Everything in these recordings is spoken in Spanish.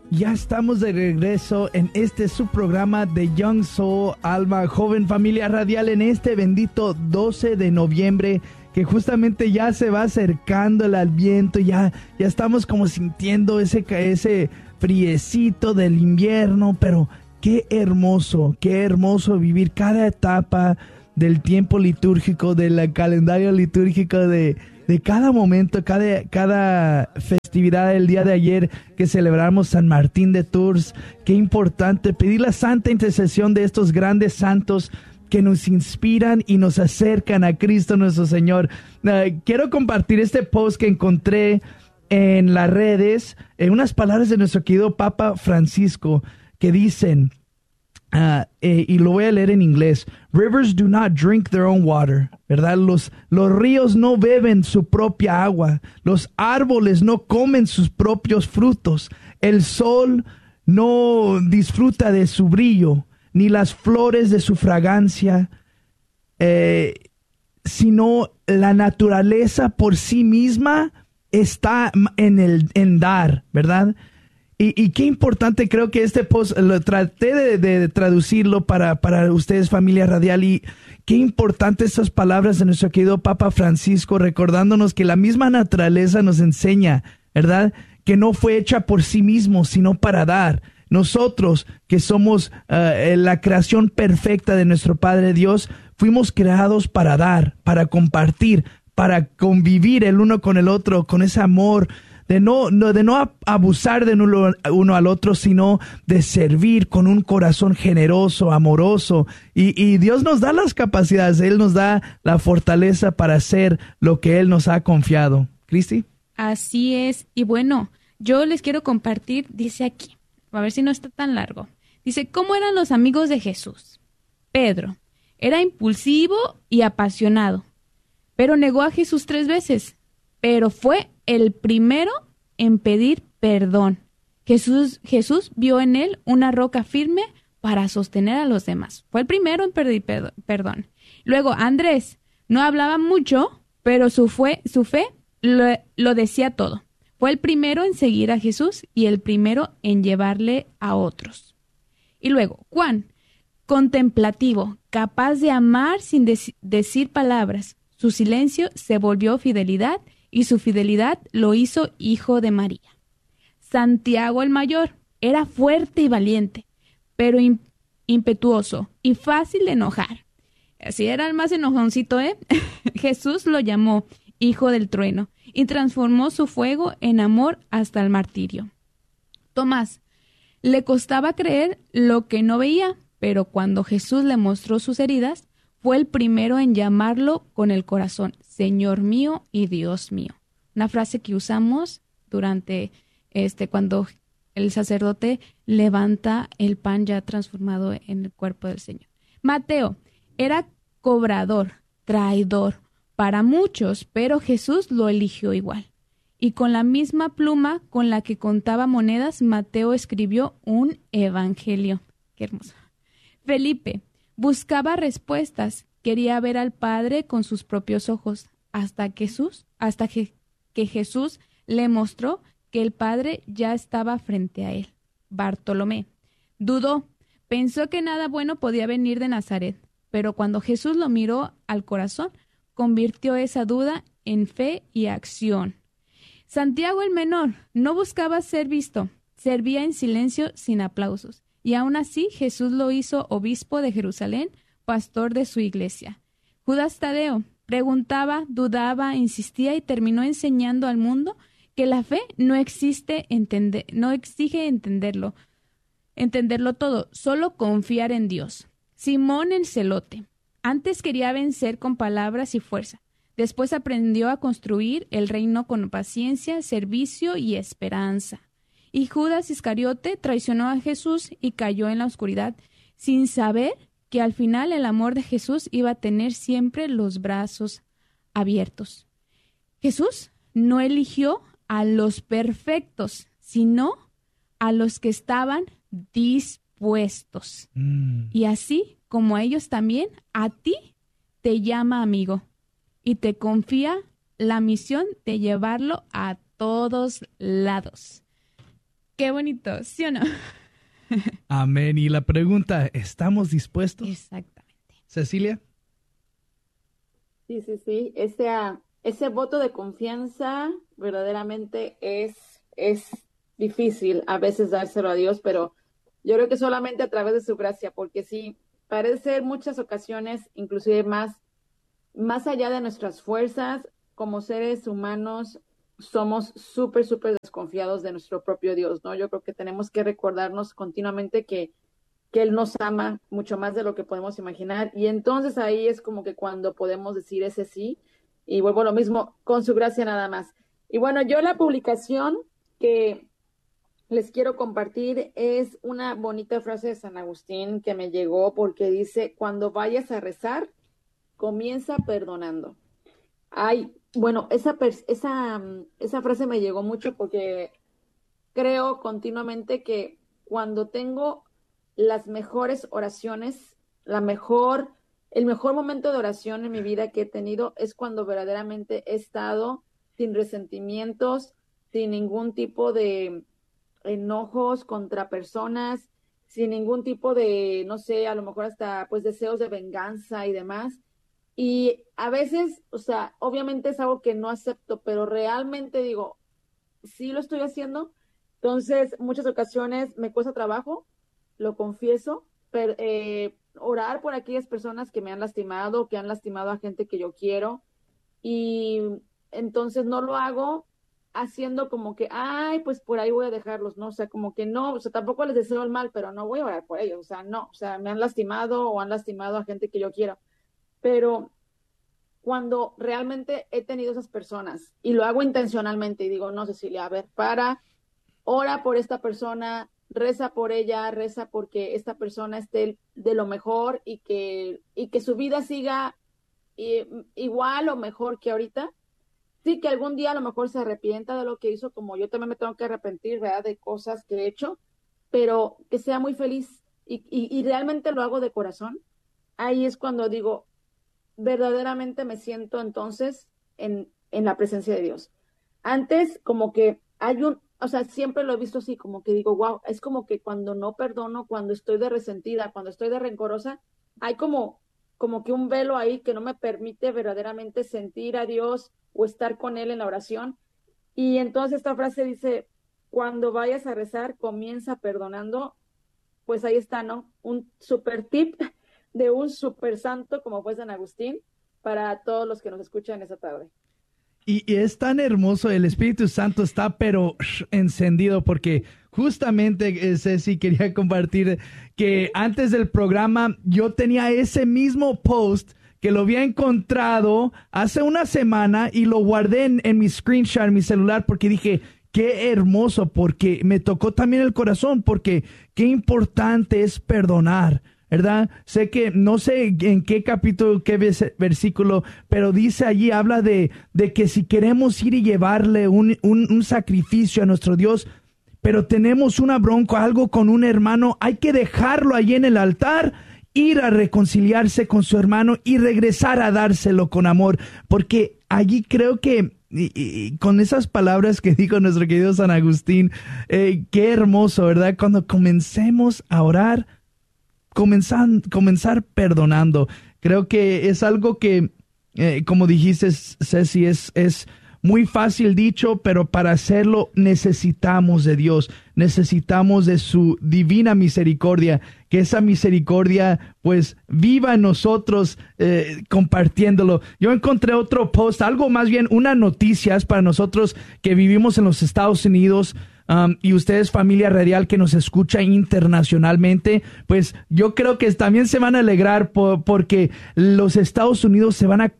Ya estamos de regreso en este subprograma de Young Soul, Alma Joven Familia Radial, en este bendito 12 de noviembre, que justamente ya se va acercando el Adviento, ya estamos como sintiendo ese friecito del invierno, pero qué hermoso vivir cada etapa del tiempo litúrgico, del calendario litúrgico, de cada momento, cada festividad. El día de ayer que celebramos San Martín de Tours, qué importante pedir la santa intercesión de estos grandes santos que nos inspiran y nos acercan a Cristo nuestro Señor. Quiero compartir este post que encontré en las redes, unas palabras de nuestro querido Papa Francisco que dicen, y lo voy a leer en inglés: Rivers do not drink their own water, ¿verdad? Los ríos no beben su propia agua, los árboles no comen sus propios frutos, el sol no disfruta de su brillo, ni las flores de su fragancia, sino la naturaleza por sí misma está en dar, ¿verdad? Y qué importante, creo que este post lo traté de traducirlo para ustedes, familia radial, y qué importante estas palabras de nuestro querido Papa Francisco, recordándonos que la misma naturaleza nos enseña, ¿verdad?, que no fue hecha por sí mismo, sino para dar. Nosotros, que somos la creación perfecta de nuestro Padre Dios, fuimos creados para dar, para compartir, para convivir el uno con el otro, con ese amor, de no abusar de uno al otro, sino de servir con un corazón generoso, amoroso. Y Dios nos da las capacidades, Él nos da la fortaleza para hacer lo que Él nos ha confiado. ¿Cristi? Así es. Y bueno, yo les quiero compartir, dice aquí, a ver si no está tan largo. Dice, ¿cómo eran los amigos de Jesús? Pedro era impulsivo y apasionado, pero negó a Jesús 3 veces, pero fue el primero en pedir perdón. Jesús vio en él una roca firme para sostener a los demás. Fue el primero en pedir perdón. Luego, Andrés no hablaba mucho, pero su fe lo decía todo. Fue el primero en seguir a Jesús y el primero en llevarle a otros. Y luego, Juan, contemplativo, capaz de amar sin decir palabras. Su silencio se volvió fidelidad y su fidelidad lo hizo hijo de María. Santiago el mayor era fuerte y valiente, pero impetuoso y fácil de enojar. Así era el más enojoncito, ¿eh? Jesús lo llamó hijo del trueno y transformó su fuego en amor hasta el martirio. Tomás le costaba creer lo que no veía, pero cuando Jesús le mostró sus heridas, fue el primero en llamarlo con el corazón, Señor mío y Dios mío. Una frase que usamos durante cuando el sacerdote levanta el pan ya transformado en el cuerpo del Señor. Mateo era cobrador, traidor para muchos, pero Jesús lo eligió igual. Y con la misma pluma con la que contaba monedas, Mateo escribió un evangelio. Qué hermoso. Felipe buscaba respuestas, quería ver al Padre con sus propios ojos, hasta que Jesús le mostró que el Padre ya estaba frente a él. Bartolomé dudó, pensó que nada bueno podía venir de Nazaret, pero cuando Jesús lo miró al corazón, convirtió esa duda en fe y acción. Santiago el menor no buscaba ser visto, servía en silencio sin aplausos. Y aún así Jesús lo hizo obispo de Jerusalén, pastor de su iglesia. Judas Tadeo preguntaba, dudaba, insistía y terminó enseñando al mundo que la fe no exige entenderlo todo, solo confiar en Dios. Simón el celote antes quería vencer con palabras y fuerza. Después aprendió a construir el reino con paciencia, servicio y esperanza. Y Judas Iscariote traicionó a Jesús y cayó en la oscuridad, sin saber que al final el amor de Jesús iba a tener siempre los brazos abiertos. Jesús no eligió a los perfectos, sino a los que estaban dispuestos. Y así como a ellos también, a ti te llama amigo y te confía la misión de llevarlo a todos lados. Qué bonito, ¿sí o no? Amén. Y la pregunta, ¿estamos dispuestos? Exactamente. Cecilia. Sí, sí, sí. Ese voto de confianza verdaderamente es difícil a veces dárselo a Dios, pero yo creo que solamente a través de su gracia, porque sí, parece ser muchas ocasiones, inclusive más allá de nuestras fuerzas, como seres humanos, somos súper, súper desconfiados de nuestro propio Dios, ¿no? Yo creo que tenemos que recordarnos continuamente que Él nos ama mucho más de lo que podemos imaginar. Y entonces ahí es como que cuando podemos decir ese sí, y vuelvo a lo mismo, con su gracia nada más. Y bueno, yo la publicación que les quiero compartir es una bonita frase de San Agustín que me llegó porque dice, cuando vayas a rezar, comienza perdonando. Ay, bueno, esa frase me llegó mucho porque creo continuamente que cuando tengo las mejores oraciones, el mejor momento de oración en mi vida que he tenido es cuando verdaderamente he estado sin resentimientos, sin ningún tipo de enojos contra personas, sin ningún tipo de, no sé, a lo mejor hasta pues deseos de venganza y demás. Y a veces, o sea, obviamente es algo que no acepto, pero realmente digo, sí lo estoy haciendo. Entonces, muchas ocasiones me cuesta trabajo, lo confieso, pero orar por aquellas personas que me han lastimado, que han lastimado a gente que yo quiero. Y entonces no lo hago haciendo como que, ay, pues por ahí voy a dejarlos, ¿no? O sea, como que no, o sea, tampoco les deseo el mal, pero no voy a orar por ellos, o sea, no, o sea, me han lastimado o han lastimado a gente que yo quiero. Pero cuando realmente he tenido esas personas y lo hago intencionalmente y digo, no, Cecilia, a ver, ora por esta persona, reza por ella, reza porque esta persona esté de lo mejor y que su vida siga igual o mejor que ahorita. Sí, que algún día a lo mejor se arrepienta de lo que hizo, como yo también me tengo que arrepentir, ¿verdad? De cosas que he hecho, pero que sea muy feliz y realmente lo hago de corazón. Ahí es cuando digo, verdaderamente me siento entonces en la presencia de Dios. Antes, como que o sea, siempre lo he visto así, como que digo, wow, es como que cuando no perdono, cuando estoy de resentida, cuando estoy de rencorosa, hay como que un velo ahí que no me permite verdaderamente sentir a Dios o estar con Él en la oración. Y entonces esta frase dice, cuando vayas a rezar, comienza perdonando. Pues ahí está, ¿no? Un super tip de un super santo como fue San Agustín para todos los que nos escuchan esta tarde. Y es tan hermoso, el Espíritu Santo está pero encendido porque justamente, Ceci, quería compartir que antes del programa yo tenía ese mismo post que lo había encontrado hace una semana y lo guardé en mi screenshot, en mi celular, porque dije, qué hermoso, porque me tocó también el corazón, porque qué importante es perdonar, ¿verdad? Sé que, no sé en qué capítulo, qué versículo, pero dice allí, habla de que si queremos ir y llevarle un sacrificio a nuestro Dios, pero tenemos una bronca, algo con un hermano, hay que dejarlo allí en el altar, ir a reconciliarse con su hermano y regresar a dárselo con amor, porque allí creo que y con esas palabras que dijo nuestro querido San Agustín, qué hermoso, ¿verdad? Cuando comencemos a orar, comenzar perdonando. Creo que es algo que, como dijiste, Ceci, es muy fácil dicho, pero para hacerlo necesitamos de Dios, necesitamos de su divina misericordia, que esa misericordia pues viva en nosotros, compartiéndolo. Yo encontré otro post, algo más bien una noticias para nosotros que vivimos en los Estados Unidos. Y ustedes, familia radial que nos escucha internacionalmente, pues yo creo que también se van a alegrar porque los Estados Unidos se van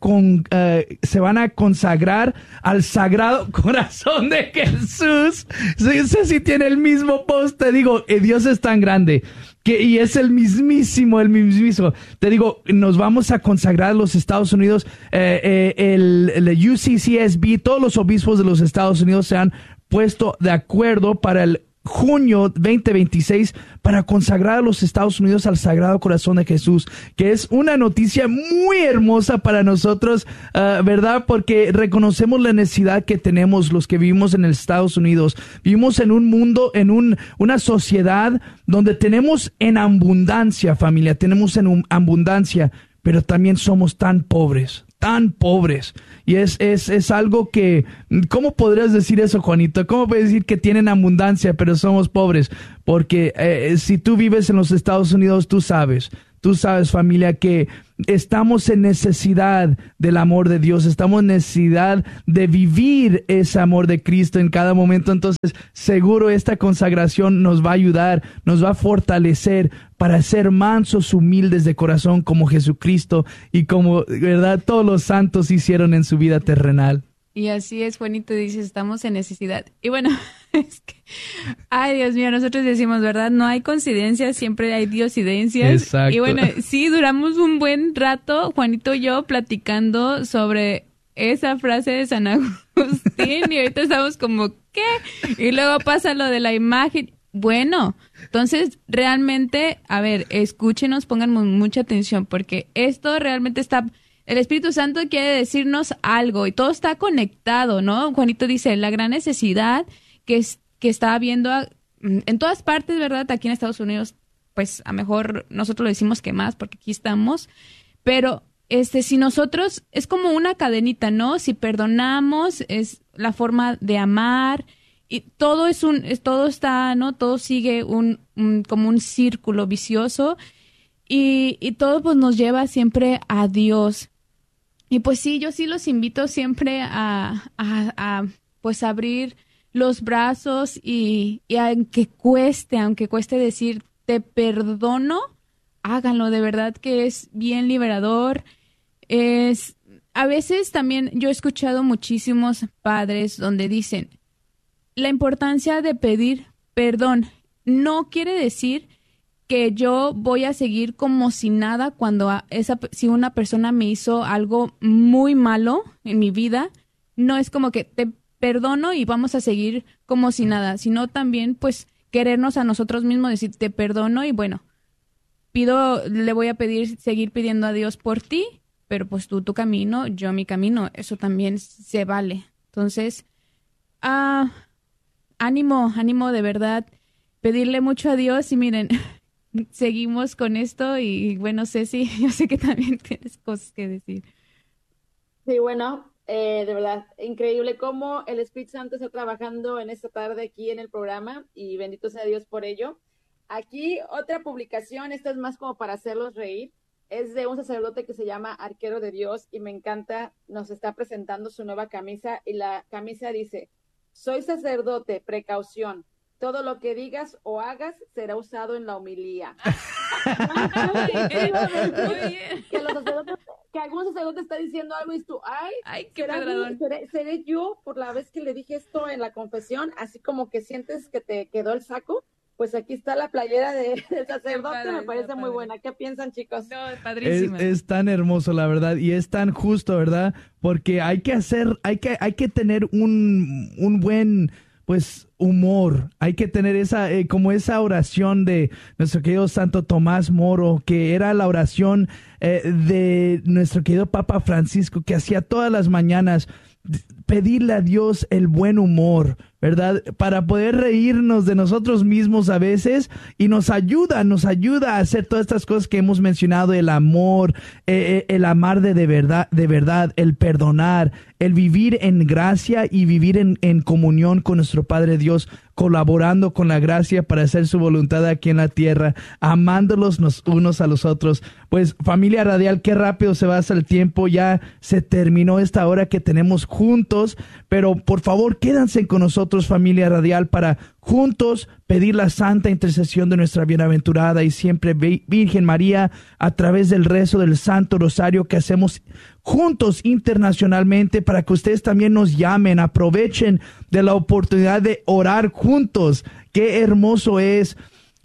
a consagrar al Sagrado Corazón de Jesús. No sé si tiene el mismo post, te digo, Dios es tan grande. Y es el mismísimo. Te digo, nos vamos a consagrar los Estados Unidos, el UCCSB, todos los obispos de los Estados Unidos se han puesto de acuerdo para el junio 2026 para consagrar a los Estados Unidos al Sagrado Corazón de Jesús, que es una noticia muy hermosa para nosotros, ¿verdad? Porque reconocemos la necesidad que tenemos los que vivimos en los Estados Unidos. Vivimos en un mundo, en una sociedad donde tenemos en abundancia, familia, tenemos en abundancia, pero también somos tan pobres. Y es algo que, ¿cómo podrías decir eso, Juanito? ¿Cómo puedes decir que tienen abundancia pero somos pobres? Porque si tú vives en los Estados Unidos, tú sabes, familia, que estamos en necesidad del amor de Dios, estamos en necesidad de vivir ese amor de Cristo en cada momento. Entonces, seguro esta consagración nos va a ayudar, nos va a fortalecer para ser mansos, humildes de corazón como Jesucristo y como, ¿verdad?, todos los santos hicieron en su vida terrenal. Y así es, Juanito, dice, estamos en necesidad. Y bueno, es que, ay, Dios mío, nosotros decimos, ¿verdad? No hay coincidencias, siempre hay diosidencias. Exacto. Y bueno, sí, duramos un buen rato, Juanito y yo, platicando sobre esa frase de San Agustín, y ahorita estamos como, ¿qué? Y luego pasa lo de la imagen. Bueno, entonces, realmente, a ver, escúchenos, pongan mucha atención, porque esto realmente está... El Espíritu Santo quiere decirnos algo y todo está conectado, ¿no? Juanito dice, la gran necesidad que está habiendo en todas partes, ¿verdad? Aquí en Estados Unidos, pues a lo mejor nosotros lo decimos que más porque aquí estamos, pero si nosotros, es como una cadenita, ¿no? Si perdonamos, es la forma de amar y todo todo está, ¿no? Todo sigue como un círculo vicioso y todo pues nos lleva siempre a Dios. Y pues sí, yo sí los invito siempre a pues abrir los brazos y aunque cueste decir te perdono, háganlo, de verdad que es bien liberador. A veces también yo he escuchado muchísimos padres donde dicen la importancia de pedir perdón. No quiere decir que yo voy a seguir como si nada cuando si una persona me hizo algo muy malo en mi vida, no es como que te perdono y vamos a seguir como si nada, sino también pues querernos a nosotros mismos, decir te perdono y bueno, le voy a seguir pidiendo a Dios por ti, pero pues tú tu camino, yo mi camino, eso también se vale. Entonces, ánimo de verdad, pedirle mucho a Dios y miren, seguimos con esto y bueno, Ceci, yo sé que también tienes cosas que decir. Sí, bueno, de verdad, increíble cómo el Espíritu Santo está trabajando en esta tarde aquí en el programa y bendito sea Dios por ello. Aquí otra publicación, esta es más como para hacerlos reír, es de un sacerdote que se llama Arquero de Dios y me encanta, nos está presentando su nueva camisa y la camisa dice, soy sacerdote, precaución. Todo lo que digas o hagas será usado en la homilía. Que algún sacerdote está diciendo algo y tú, qué pedradón. ¿Seré yo por la vez que le dije esto en la confesión? Así como que sientes que te quedó el saco. Pues aquí está la playera del sacerdote, padre, me parece muy buena. ¿Qué piensan, chicos? No, padrísima. Es tan hermoso, la verdad, y es tan justo, ¿verdad? Porque hay que tener un buen... pues humor, hay que tener como esa oración de nuestro querido Santo Tomás Moro, que era la oración de nuestro querido Papa Francisco, que hacía todas las mañanas, pedirle a Dios el buen humor, ¿verdad? Para poder reírnos de nosotros mismos a veces y nos ayuda a hacer todas estas cosas que hemos mencionado, el amor, el amar de verdad, el perdonar, el vivir en gracia y vivir en comunión con nuestro Padre Dios, colaborando con la gracia para hacer su voluntad aquí en la tierra, amándolos unos a los otros. Pues familia radial, qué rápido se va el tiempo, ya se terminó esta hora que tenemos juntos, pero por favor quédense con nosotros, familia radial, para juntos pedir la santa intercesión de nuestra bienaventurada y siempre Virgen María a través del rezo del Santo Rosario que hacemos juntos internacionalmente, para que ustedes también nos llamen, aprovechen de la oportunidad de orar juntos. Qué hermoso es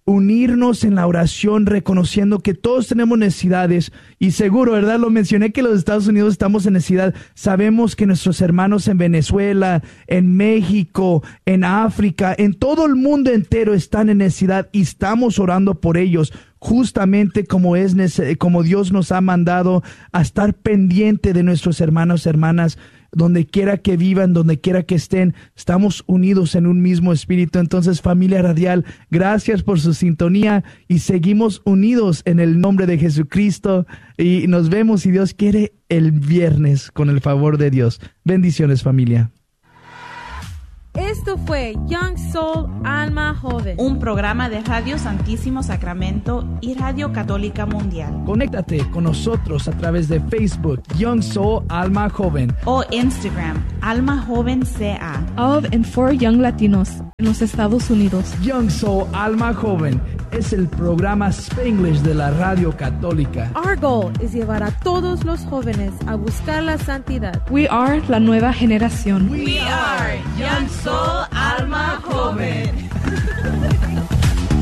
unirnos en la oración, reconociendo que todos tenemos necesidades. Y seguro, ¿verdad? Lo mencioné que los Estados Unidos estamos en necesidad. Sabemos que nuestros hermanos en Venezuela, en México, en África, en todo el mundo entero están en necesidad y estamos orando por ellos. Justamente como Dios nos ha mandado a estar pendiente de nuestros hermanos, hermanas, donde quiera que vivan, donde quiera que estén, estamos unidos en un mismo espíritu. Entonces, familia radial, gracias por su sintonía y seguimos unidos en el nombre de Jesucristo y nos vemos, si Dios quiere, el viernes con el favor de Dios. Bendiciones, familia. Esto fue Young Soul Alma Joven, un programa de Radio Santísimo Sacramento y Radio Católica Mundial. Conéctate con nosotros a través de Facebook, Young Soul Alma Joven, o Instagram, Alma Joven CA. Of and for Young Latinos en los Estados Unidos. Young Soul Alma Joven es el programa Spanglish de la Radio Católica. Our goal es llevar a todos los jóvenes a buscar la santidad. We are la nueva generación. We are Young Soul Alma Joven.